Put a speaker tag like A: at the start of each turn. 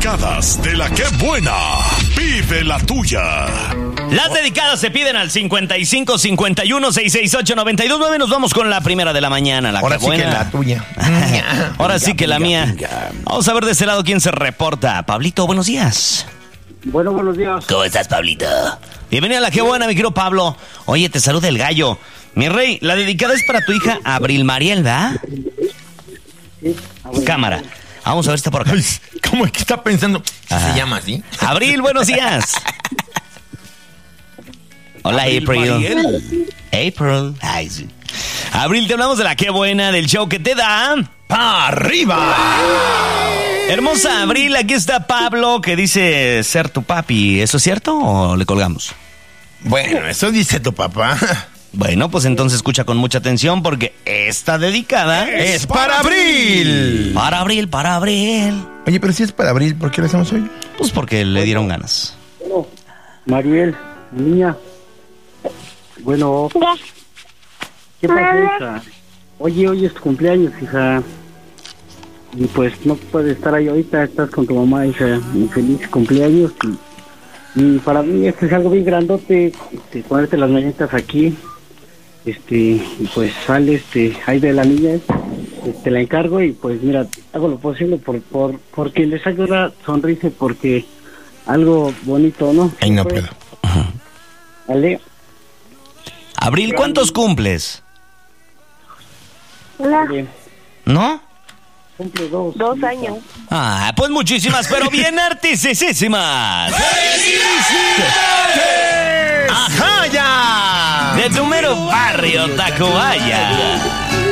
A: dedicadas de la que buena. Pide la tuya.
B: Las dedicadas se piden al 55 51 668 929. Nos vamos con la primera de la mañana. La
C: Ahora
B: que
C: sí
B: buena.
C: que la tuya.
B: Ahora sí que la mía. Vamos a ver de ese lado quién se reporta. Pablito, buenos días.
D: Bueno, buenos días.
B: ¿Cómo estás, Pablito? Bienvenido a la que buena, mi querido Pablo. Oye, te saluda el gallo. Mi rey, la dedicada es para tu hija Abril Mariel, ¿verdad?
D: Sí.
B: Cámara. Vamos a ver, está por acá.
C: Ay, ¿cómo es que está pensando?
B: Ajá.
C: ¿Se llama así?
B: Abril, buenos días. Hola, April. April. Ay, sí. Abril, te hablamos de la que buena, del show que te da
C: ¡Pa' arriba!
B: Hermosa Abril, aquí está Pablo, que dice ser tu papi. ¿Eso es cierto o le colgamos?
C: Bueno, eso dice tu papá.
B: Bueno, pues entonces escucha con mucha atención porque esta dedicada
C: ¡Es para Abril!
B: Para Abril, para Abril.
C: Oye, pero si es para Abril, ¿por qué lo hacemos hoy?
B: Pues porque le dieron ganas.
D: Bueno, Mariel, niña. Bueno, ¿qué pasa, hija? Oye, hoy es tu cumpleaños, hija. Y pues no puedes estar ahí ahorita, estás con tu mamá, hija. Y feliz cumpleaños. Y para mí esto es algo bien grandote, ponerte las mañanitas aquí. Y pues sale ahí de la niña, te la encargo y pues mira, hago lo posible por quien les saque una sonrisa, porque algo bonito, ¿no?
C: Ay, no puedo.
D: ¿Vale?
B: Abril, ¿cuántos cumples?
D: Oye,
B: ¿No?
D: cumple 2.
E: 2 años.
B: Ah, pues muchísimas, pero bien artisísimas.
C: ¡Ajá, ya!
B: De tu mero barrio, Tacubaya.